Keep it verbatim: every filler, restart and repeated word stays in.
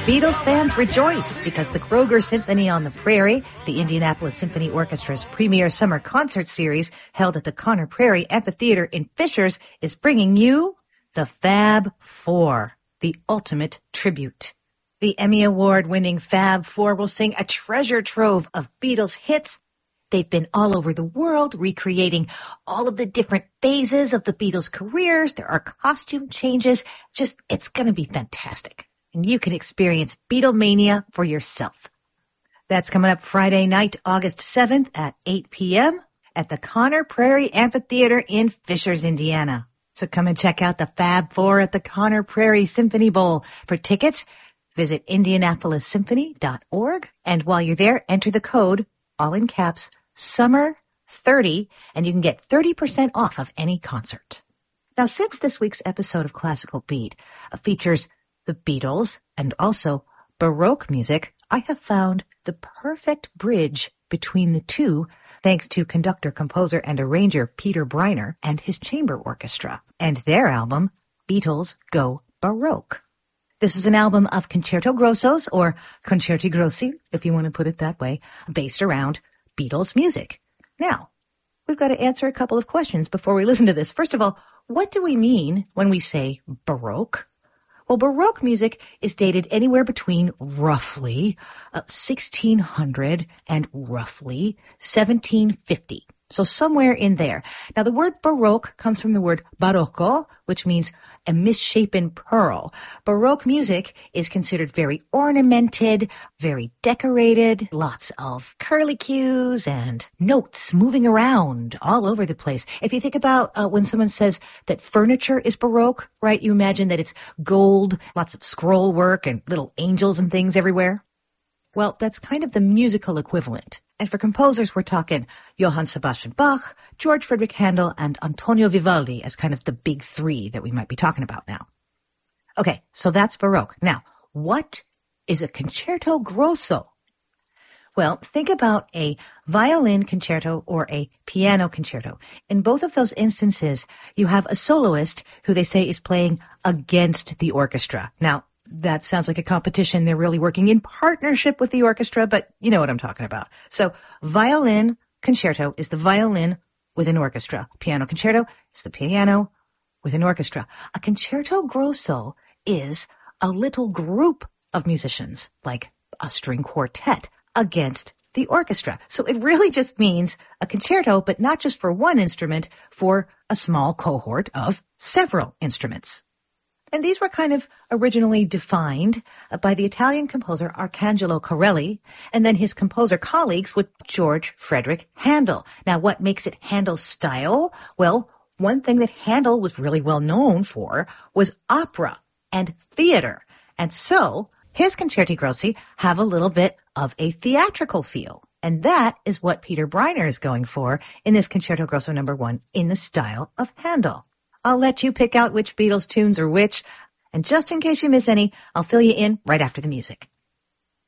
Beatles fans rejoice because the Kroger Symphony on the Prairie, the Indianapolis Symphony Orchestra's premier summer concert series held at the Conner Prairie Amphitheater in Fishers, is bringing you the Fab Four, the ultimate tribute. The Emmy Award-winning Fab Four will sing a treasure trove of Beatles hits. They've been all over the world recreating all of the different phases of the Beatles' careers. There are costume changes. Just, it's going to be fantastic. And you can experience Beatlemania for yourself. That's coming up Friday night, August seventh at eight p.m. at the Conner Prairie Amphitheater in Fishers, Indiana. So come and check out the Fab Four at the Conner Prairie Symphony Bowl. For tickets, visit indianapolis symphony dot org. And while you're there, enter the code, all in caps, summer thirty, and you can get thirty percent off of any concert. Now, since this week's episode of Classical Beat uh, features the Beatles and also Baroque music, I have found the perfect bridge between the two thanks to conductor, composer, and arranger Peter Briner and his chamber orchestra and their album, Beatles Go Baroque. This is an album of concerto grossos, or concerti grossi, if you want to put it that way, based around Beatles music. Now, we've got to answer a couple of questions before we listen to this. First of all, what do we mean when we say Baroque? Well, Baroque music is dated anywhere between roughly uh, sixteen hundred and roughly seventeen fifty. So somewhere in there. Now, the word Baroque comes from the word barocco, which means a misshapen pearl. Baroque music is considered very ornamented, very decorated, lots of curlicues and notes moving around all over the place. If you think about uh, when someone says that furniture is Baroque, right, you imagine that it's gold, lots of scroll work and little angels and things everywhere. Well, that's kind of the musical equivalent. And for composers, we're talking Johann Sebastian Bach, George Frideric Handel, and Antonio Vivaldi as kind of the big three that we might be talking about now. Okay, so that's Baroque. Now, what is a concerto grosso? Well, think about a violin concerto or a piano concerto. In both of those instances, you have a soloist who they say is playing against the orchestra. Now, that sounds like a competition. They're really working in partnership with the orchestra, but you know what I'm talking about. So violin concerto is the violin with an orchestra. Piano concerto is the piano with an orchestra. A concerto grosso is a little group of musicians, like a string quartet, against the orchestra. So it really just means a concerto, but not just for one instrument, for a small cohort of several instruments. And these were kind of originally defined by the Italian composer Arcangelo Corelli and then his composer colleagues with George Frideric Handel. Now, what makes it Handel's style? Well, one thing that Handel was really well known for was opera and theater. And so his concerti grossi have a little bit of a theatrical feel. And that is what Peter Briner is going for in this Concerto Grosso number one in the style of Handel. I'll let you pick out which Beatles tunes are which, and just in case you miss any, I'll fill you in right after the music.